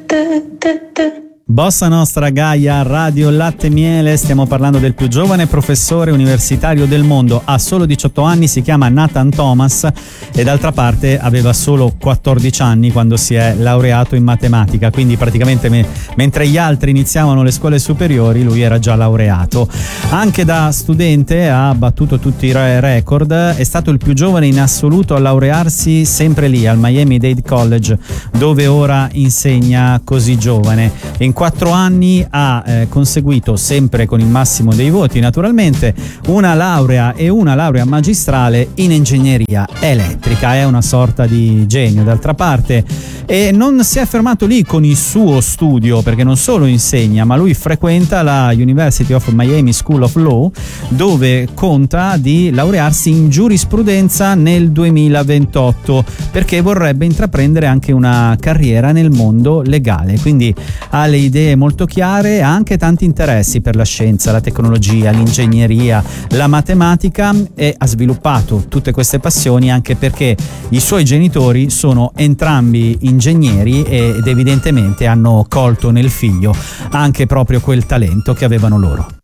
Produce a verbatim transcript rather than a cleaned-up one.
Bossa Nostra Gaia, Radio Latte e Miele, stiamo parlando del più giovane professore universitario del mondo, ha solo diciotto anni, si chiama Nathan Thomas e d'altra parte aveva solo quattordici anni quando si è laureato in matematica, quindi praticamente me, mentre gli altri iniziavano le scuole superiori lui era già laureato. Anche da studente ha battuto tutti i record, è stato il più giovane in assoluto a laurearsi sempre lì al Miami-Dade College, dove ora insegna così giovane. In quattro anni ha eh, conseguito, sempre con il massimo dei voti naturalmente, una laurea e una laurea magistrale in ingegneria elettrica. È una sorta di genio d'altra parte, e non si è fermato lì con il suo studio, perché non solo insegna, ma lui frequenta la University of Miami School of Law, dove conta di laurearsi in giurisprudenza nel duemilaventotto, perché vorrebbe intraprendere anche una carriera nel mondo legale. Quindi ha le idee molto chiare, ha anche tanti interessi per la scienza, la tecnologia, l'ingegneria, la matematica, e ha sviluppato tutte queste passioni anche perché i suoi genitori sono entrambi ingegneri ed evidentemente hanno colto nel figlio anche proprio quel talento che avevano loro.